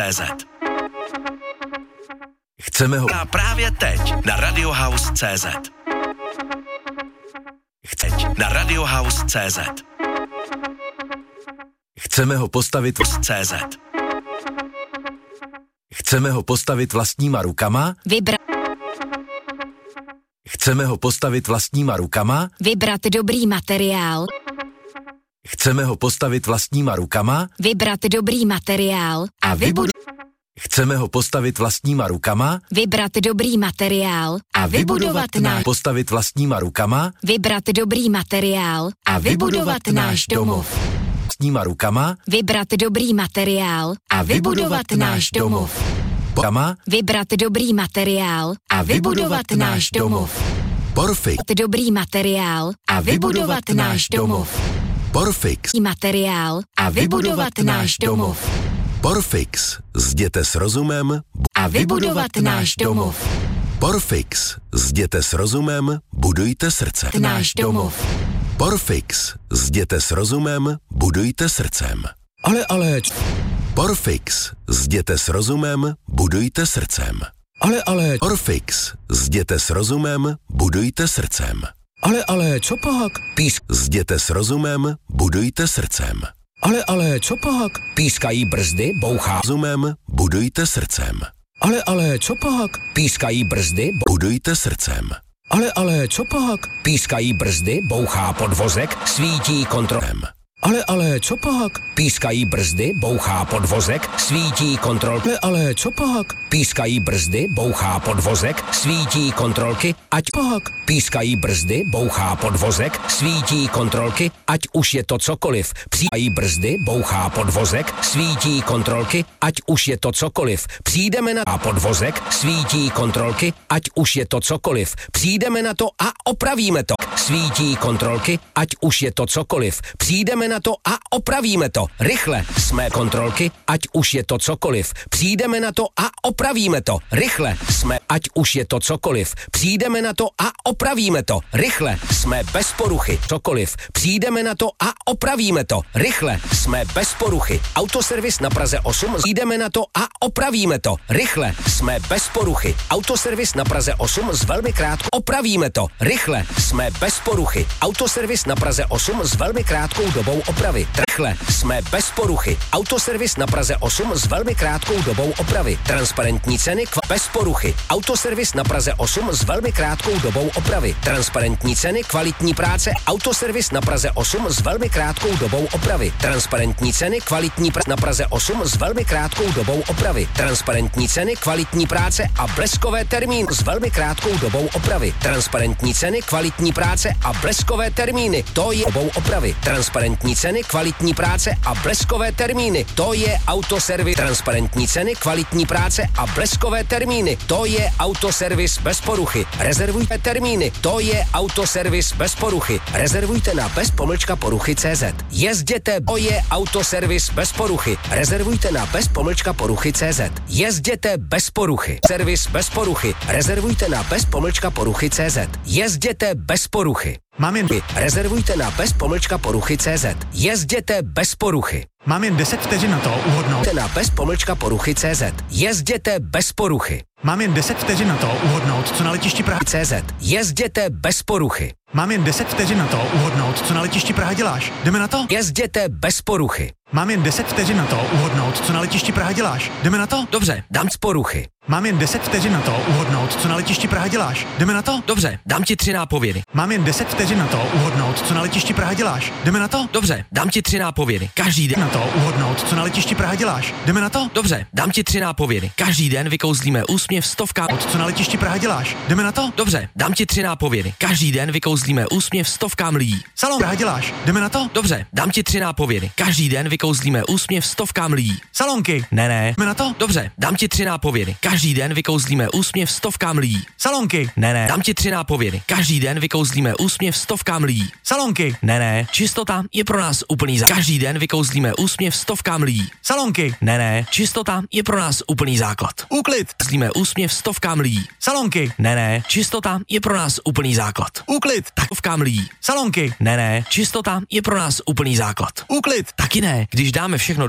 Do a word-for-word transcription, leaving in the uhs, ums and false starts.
zet. Chceme ho a právě teď na radiohouse tečka cé zet. Teď na radiohouse tečka cé zet. Chceme ho postavit cé zet. Chceme ho postavit vlastníma rukama? Vybrat. Chceme ho postavit vlastníma rukama? Vybrat dobrý materiál. Chceme ho postavit vlastníma rukama? Vybrat dobrý materiál a vybudovat. Chceme ho postavit vlastníma rukama? Vybrat dobrý materiál a vybudovat náš. Postavit vlastníma rukama? Vybrat dobrý materiál a vybudovat náš domov. Vlastníma rukama? Vybrat dobrý materiál a vybudovat náš domov. Rukama? Vybrat dobrý materiál a vybudovat náš domov. Porfix. Dobrý materiál a vybudovat náš domov. Porfix. Materiál a vybudovat náš domov. Porfix. Zděte s rozumem a vybudovat náš domov. Porfix. Zděte s rozumem, budujte srdce. Náš domov. Porfix. Zděte s rozumem, budujte srdcem. Ale, ale... Porfix. Zděte s rozumem, budujte srdcem. Ale, ale... Porfix. Zděte s rozumem, budujte srdcem. Ale, ale, co pak? Písk. Zděte s rozumem, budujte srdcem. Ale, ale, co pak? Pískají brzdy, bouchá. Rozumem, budujte srdcem. Ale, ale, co pak? Pískají brzdy, budujte srdcem. Ale, ale, co pak? Pískají brzdy, bouchá podvozek, svítí kontrolem. Ale, ale, co pak? Pískají brzdy, bouchá podvozek, svítí kontrol. Ale, ale, co pak? Pískají brzdy, bouchá podvozek, svítí kontrolky, ať pak. Pískají brzdy, bouchá podvozek, svítí kontrolky, ať už je to cokoliv. Pískají brzdy, bouchá podvozek, svítí kontrolky, ať už je to cokoliv. Přijdeme na a podvozek, svítí kontrolky, ať už je to cokoliv. Přijdeme na to a opravíme to. Svítí kontrolky, ať už je to cokoliv. Přijdeme na to a opravíme to. Rychle jsme kontrolky, ať už je to cokoliv. Přijdeme na to a opravíme to. Rychle jsme, ať už je to cokoliv. Přijdeme na to a opravíme to. Rychle jsme bez poruchy. Cokoliv. Přijdeme na to a opravíme to. Rychle jsme bez poruchy. Autoservis na Praze osm. Přijdeme na to a opravíme to. Rychle jsme bez poruchy. Autoservis na Praze osm s velmi krátkou. Opravíme to. Rychle jsme bez poruchy. Autoservis na Praze osm s velmi krátkou dobou opravy. Rychle jsme bez poruchy. Autoservis na Praze osm s velmi krátkou dobou opravy. Transparentní ceny kva- bez poruchy. Autoservis na Praze osm s velmi krátkou dobou opravy. Transparentní ceny, kvalitní práce. Autoservis na Praze osm s velmi krátkou dobou opravy. Transparentní ceny, kvalitní práce na Praze osm s velmi krátkou dobou opravy. Transparentní ceny, kvalitní práce a bleskové termíny s velmi krátkou dobou opravy. Transparentní ceny, kvalitní práce a bleskové termíny. To je dobou opravy. Transparentní ceny, kvalitní práce a bleskové termíny. To je Autoservis. Transparentní ceny, kvalitní práce a bleskové termíny. To je Autoservis bez poruchy. Rezervujte termíny. To je Autoservis bez poruchy. Rezervujte na bez pomlčka poruchy tečka cé zet. Jezděte, to je Autoservis bez poruchy. Rezervujte na bez pomlčka poruchy tečka cé zet. Jezděte bez poruchy. Servis bez poruchy. Rezervujte na bez pomlčka poruchy tečka cé zet. Jezděte bez poruchy. Mám jen... Rezervujte na bez pomlčka poruchy tečka cé zet. Jezděte bez poruchy. Mám jen deset vteřin na to uhodnout. Na bez pomlčka poruchy tečka cé zet. Jezděte bez poruchy. Mám jen deset vteřin na to uhodnout, co na letišti Praha... tečka cé zet. Jezděte bez poruchy. Mám jen deset vteřin na to uhodnout, co na letišti Praha děláš. Jdeme na to? Jezděte bez poruchy. Mám jen deset vteřin na to uhodnout, co na letišti Praha děláš. Jdeme na to? Dobře, dám z poruchy. Mám jen deset vteřin na to uhodnout, co na letišti Praha děláš. Jdeme na to? Dobře, dám ti tři nápovědy. Mám jen deset vteřin na to uhodnout, co na letišti Praha děláš. Jdeme na to? Dobře, dám ti tři nápovědy. Každý den na to uhodnout, co na letišti Praha děláš. Jdeme na to? Dobře, dám ti tři nápovědy. Každý den vykouzlíme úsměv stovkám. Co na letišti Praha děláš. Jdeme na to? Dobře, dám ti tři nápovědy. Každý den vykouzlíme úsměv stovkám lidí. Salon Praha děláš. Jdeme na to? Dobře, dám ti tři nápovědy. Každý den vykouzlíme úsměv stovkám lidí. Salonky. Ne, ne. Jdeme na to? Dobře, dám ti tři nápovědy. Každý den vykouzlíme úsměv stovkám lidí. Salonky. Ne, ne. Dám ti tři nápovědy. Každý den vykouzlíme úsměv stovkám lidí. Salonky. Ne, ne. Čistota je pro nás úplný základ. Každý den vykouzlíme úsměv stovkám lidí. Salonky. Ne, ne. Čistota je pro nás úplný základ. Úklid. Vykouzlíme úsměv stovkám lidí. Salonky. Ne, ne. Čistota je pro nás úplný základ. Úklid. Stovkám lidí. Salonky. Ne, ne. Čistota je pro nás úplný základ. Úklid. Taky ne. Když dáme všechno